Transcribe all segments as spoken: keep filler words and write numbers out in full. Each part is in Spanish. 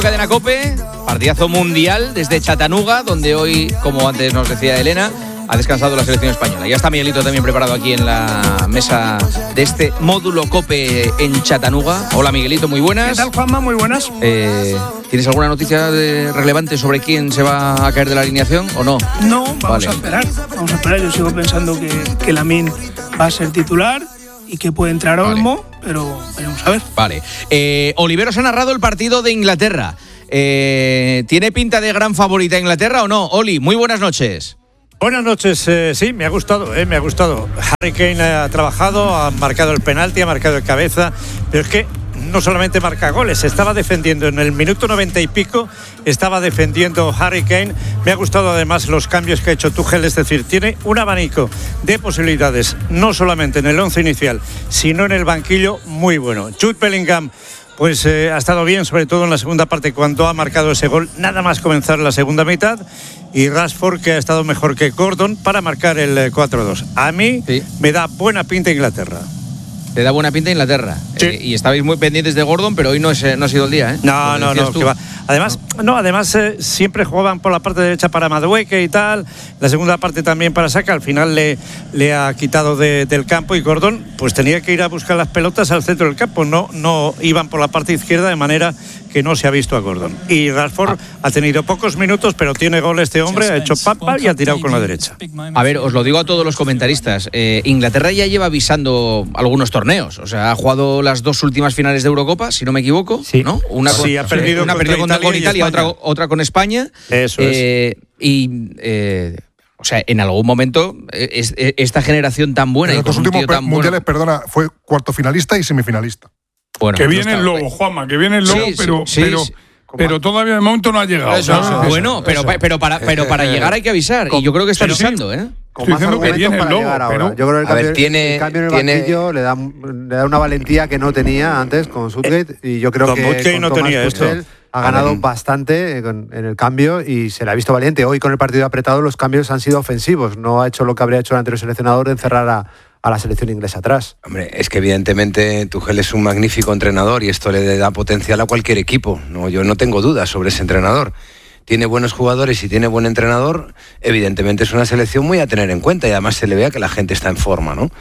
Cadena COPE, partidazo mundial desde Chattanooga, donde hoy, como antes nos decía Elena, ha descansado la selección española. Ya está Miguelito también preparado aquí en la mesa de este módulo COPE en Chattanooga. Hola Miguelito, muy buenas. ¿Qué tal, Juanma? Muy buenas. Eh, ¿Tienes alguna noticia de, relevante sobre quién se va a caer de la alineación o no? No, vamos vale. a esperar. Vamos a esperar. Yo sigo pensando que, que Lamine va a ser titular y que puede entrar Olmo, vale. pero veremos a ver. Vale. Eh, Oliveros ha narrado el partido de Inglaterra. Eh, ¿Tiene pinta de gran favorita Inglaterra o no? Oli, muy buenas noches. Buenas noches, eh, sí, me ha gustado, eh, me ha gustado. Harry Kane ha trabajado, ha marcado el penalti, ha marcado el cabeza, pero es que no solamente marca goles, estaba defendiendo en el minuto noventa y pico, estaba defendiendo Harry Kane. Me ha gustado además los cambios que ha hecho Tuchel, es decir, tiene un abanico de posibilidades, no solamente en el once inicial, sino en el banquillo, muy bueno. Jude Bellingham pues eh, ha estado bien, sobre todo en la segunda parte cuando ha marcado ese gol, nada más comenzar la segunda mitad, y Rashford, que ha estado mejor que Gordon para marcar el cuatro dos. A mí sí. me da buena pinta Inglaterra. Te da buena pinta Inglaterra. Sí. Eh, y estabais muy pendientes de Gordon, pero hoy no, es, no ha sido el día, ¿eh? No, no, no. Que va. Además, no, no además eh, siempre jugaban por la parte derecha para Madueke y tal. La segunda parte también para Saka. Al final le, le ha quitado de, del campo, y Gordon pues tenía que ir a buscar las pelotas al centro del campo. No, no iban por la parte izquierda, de manera que no se ha visto a Gordon. Y Rashford ah. ha tenido pocos minutos, pero tiene gol este hombre, ha hecho papa y ha tirado con la derecha. A ver, os lo digo a todos los comentaristas. Eh, Inglaterra ya lleva avisando algunos torneos. O sea, ha jugado las dos últimas finales de Eurocopa, si no me equivoco. Sí, ¿no? Una sí, con, ha perdido una contra perdió Italia con Italia, otra, otra con España. Eso eh, es. Y... Eh, O sea, en algún momento es, es, esta generación tan buena. En y los últimos tan mundiales, bueno. perdona, fue cuarto finalista y semifinalista. Bueno, que viene el lobo, Juanma, que viene el lobo, sí, pero, sí, pero, sí. pero todavía de momento no ha llegado. Eso, eso, bueno, eso, pero, eso. pero, para, pero para llegar hay que avisar. Y yo creo que está avisando, ¿eh? Estoy diciendo que viene el lobo, pero yo creo que el cambio, ver, tiene, el cambio en el tiene, banquillo le da, le da una valentía que no tenía antes con Southgate, y yo creo con que Southgate con no Thomas tenía Tuchel esto. ha ganado bastante en el cambio y se le ha visto valiente. Hoy con el partido apretado los cambios han sido ofensivos, no ha hecho lo que habría hecho el anterior seleccionador de encerrar a, a la selección inglesa atrás. Hombre, es que evidentemente Tuchel es un magnífico entrenador y esto le da potencial a cualquier equipo. No, yo no tengo dudas sobre ese entrenador. Tiene buenos jugadores y tiene buen entrenador. Evidentemente es una selección muy a tener en cuenta, y además se le vea que la gente está en forma, ¿no?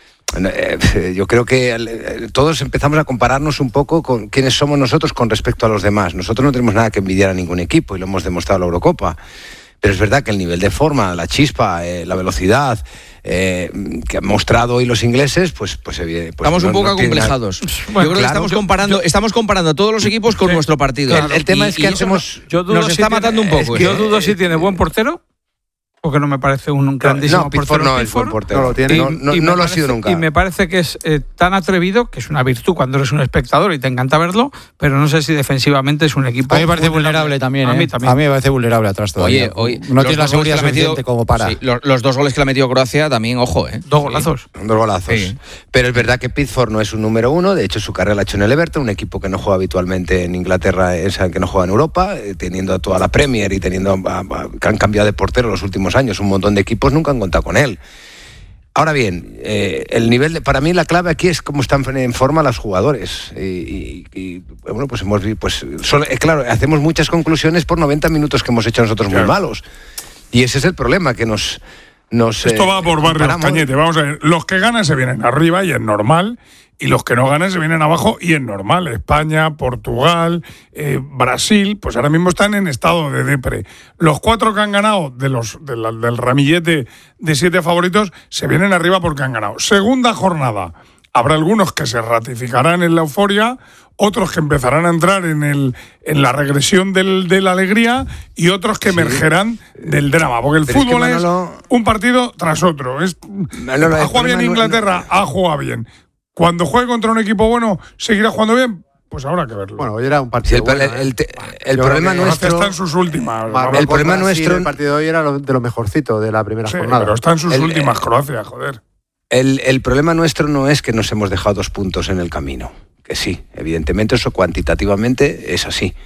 Yo creo que todos empezamos a compararnos un poco con quiénes somos nosotros con respecto a los demás. Nosotros no tenemos nada que envidiar a ningún equipo y lo hemos demostrado en la Eurocopa. Pero es verdad que el nivel de forma, la chispa, eh, la velocidad eh, que han mostrado hoy los ingleses, pues, pues, pues estamos no, un poco no acomplejados. Bueno, yo creo claro, que estamos comparando, yo, estamos comparando a todos los equipos con sí, nuestro partido. Claro, el, el tema y, es que hacemos, yo dudo nos está si matando tiene, un poco. Es que yo dudo si tiene buen portero. Porque no me parece un grandísimo no, portero. No, es buen portero. No lo tiene. Y, no, no, no lo parece, ha sido nunca. Y me parece que es eh, tan atrevido, que es una virtud cuando eres un espectador y te encanta verlo, pero no sé si defensivamente es un equipo... A mí me parece vulnerable, vulnerable también, ¿eh? A mí también. A mí me parece vulnerable atrás todavía. Oye, hoy... No tiene la seguridad suficiente metido, como para... Sí, los, los dos goles que le ha metido Croacia también, ojo, ¿eh? Dos golazos. Sí, dos golazos. Sí. Pero es verdad que Pickford no es un número uno, de hecho su carrera la ha hecho en el Everton, un equipo que no juega habitualmente en Inglaterra, esa que no juega en Europa, eh, teniendo toda la Premier y teniendo a, a, que han cambiado de portero los últimos años, un montón de equipos nunca han contado con él. Ahora bien, eh, el nivel de, para mí la clave aquí es cómo están en forma los jugadores y, y, y bueno, pues hemos pues solo, eh, claro, hacemos muchas conclusiones por noventa minutos que hemos hecho nosotros claro. muy malos, y ese es el problema que nos, nos esto eh, va por barrios, paramos. Cañete, vamos a ver, los que ganan se vienen arriba y es normal, y los que no ganan se vienen abajo y es normal. España, Portugal, eh, Brasil, pues ahora mismo están en estado de depre. Los cuatro que han ganado de los de la, del ramillete de siete favoritos se vienen arriba porque han ganado. Segunda jornada. Habrá algunos que se ratificarán en la euforia, otros que empezarán a entrar en el en la regresión del, de la alegría, y otros que sí. emergerán del drama. Porque el Pero fútbol es, que Manolo... es un partido tras otro. Es, Manolo, ha jugado bien Manolo... Inglaterra, ha jugado bien. Cuando juegue contra un equipo bueno, ¿seguirá jugando bien? Pues habrá que verlo. Bueno, hoy era un partido sí, el, bueno, el, ¿eh? el, el problema nuestro... Está en sus últimas. Marruecos, el problema Brasil, nuestro... El partido de hoy era lo, de lo mejorcito de la primera sí, jornada. pero está en sus el, últimas, Croacia, joder. El, el problema nuestro no es que nos hemos dejado dos puntos en el camino. Que sí, evidentemente eso cuantitativamente es así.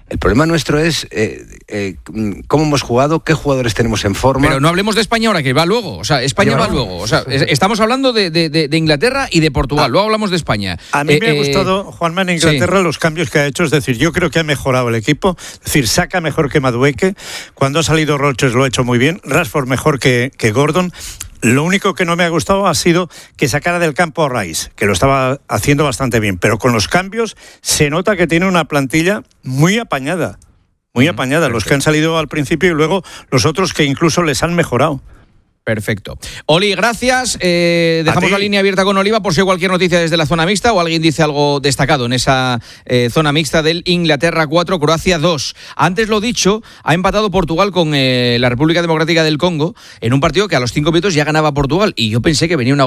El problema nuestro es eh, eh, cómo hemos jugado, qué jugadores tenemos en forma. Pero no hablemos de España ahora, que va luego. O sea, España va luego. O sea, estamos hablando de, de, de Inglaterra y de Portugal. Ah, luego hablamos de España. A mí eh, me ha eh, gustado, Juanma, en Inglaterra sí. los cambios que ha hecho. Es decir, yo creo que ha mejorado el equipo. Es decir, saca mejor que Madueke. Cuando ha salido Rodgers lo ha hecho muy bien. Rashford mejor que, que Gordon. Lo único que no me ha gustado ha sido que sacara del campo a Rice, que lo estaba haciendo bastante bien. Pero con los cambios se nota que tiene una plantilla muy apañada. Muy mm, apañada. Perfecto. Los que han salido al principio y luego los otros que incluso les han mejorado. Perfecto. Oli, gracias. Eh, dejamos la línea abierta con Oliva por si hay cualquier noticia desde la zona mixta o alguien dice algo destacado en esa eh, zona mixta del Inglaterra cuatro, Croacia dos. Antes lo dicho, ha empatado Portugal con eh, la República Democrática del Congo en un partido que a los cinco minutos ya ganaba Portugal y yo pensé que venía una